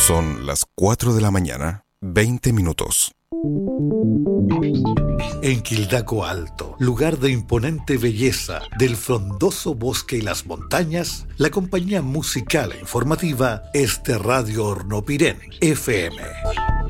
Son las 4 de la mañana, 20 minutos. En Quildaco Alto, lugar de imponente belleza, del frondoso bosque y las montañas, la compañía musical e informativa es de Radio Hornopirén, FM.